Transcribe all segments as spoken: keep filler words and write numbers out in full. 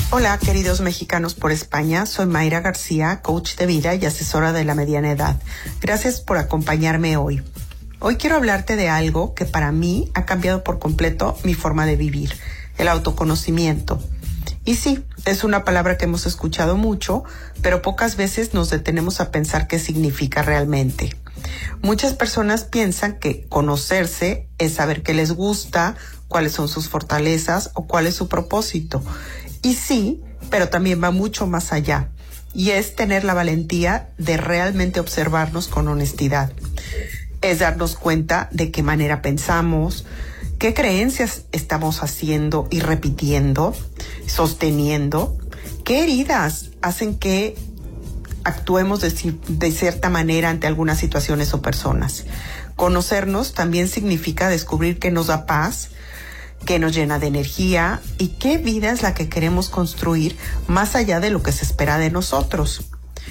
Hola, queridos mexicanos por España. Soy Mayra García, coach de vida y asesora de la mediana edad. Gracias por acompañarme hoy. Hoy quiero hablarte de algo que para mí ha cambiado por completo mi forma de vivir, el autoconocimiento. Y sí, es una palabra que hemos escuchado mucho, pero pocas veces nos detenemos a pensar qué significa realmente. Muchas personas piensan que conocerse es saber qué les gusta, cuáles son sus fortalezas o cuál es su propósito. Y sí, pero también va mucho más allá. Y es tener la valentía de realmente observarnos con honestidad. Es darnos cuenta de qué manera pensamos, qué creencias estamos haciendo y repitiendo, sosteniendo, qué heridas hacen que actuemos de, de cierta manera ante algunas situaciones o personas. Conocernos también significa descubrir qué nos da paz, qué nos llena de energía y qué vida es la que queremos construir más allá de lo que se espera de nosotros.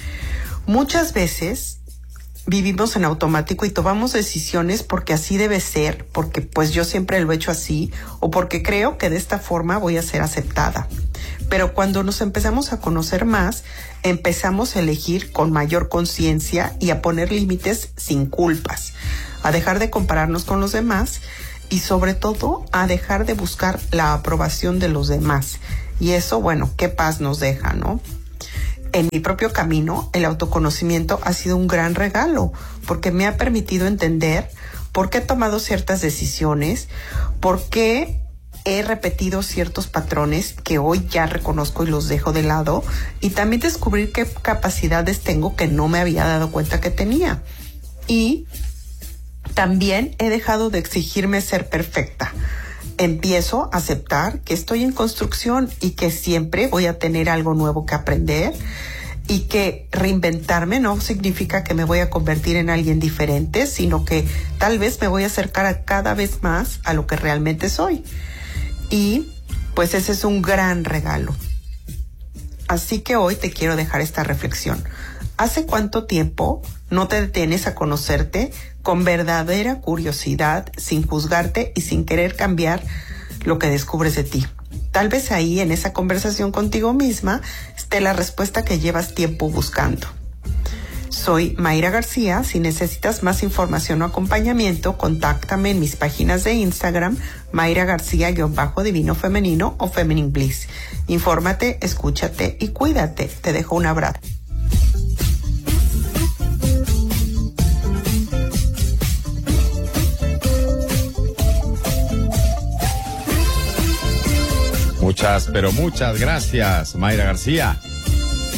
Muchas veces vivimos en automático y tomamos decisiones porque así debe ser, porque pues yo siempre lo he hecho así o porque creo que de esta forma voy a ser aceptada. Pero cuando nos empezamos a conocer más, empezamos a elegir con mayor conciencia y a poner límites sin culpas, a dejar de compararnos con los demás y sobre todo a dejar de buscar la aprobación de los demás. Y eso, bueno, qué paz nos deja, ¿no? En mi propio camino, el autoconocimiento ha sido un gran regalo porque me ha permitido entender por qué he tomado ciertas decisiones, por qué he repetido ciertos patrones que hoy ya reconozco y los dejo de lado, y también descubrir qué capacidades tengo que no me había dado cuenta que tenía. Y también he dejado de exigirme ser perfecta. Empiezo a aceptar que estoy en construcción y que siempre voy a tener algo nuevo que aprender, y que reinventarme no significa que me voy a convertir en alguien diferente, sino que tal vez me voy a acercar a cada vez más a lo que realmente soy. Y pues ese es un gran regalo. Así que hoy te quiero dejar esta reflexión. ¿Hace cuánto tiempo no te detienes a conocerte con verdadera curiosidad, sin juzgarte y sin querer cambiar lo que descubres de ti? Tal vez ahí, en esa conversación contigo misma, esté la respuesta que llevas tiempo buscando. Soy Mayra García. Si necesitas más información o acompañamiento, contáctame en mis páginas de Instagram, Mayra García-Divino Femenino o Feminine Bliss. Infórmate, escúchate y cuídate. Te dejo un abrazo. Muchas, pero muchas gracias, Mayra García.